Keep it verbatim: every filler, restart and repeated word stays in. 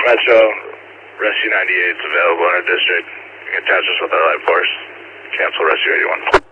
Metro, Rescue ninety-eight is available in our district. You can attach us with our light force. Cancel Rescue eighty-one.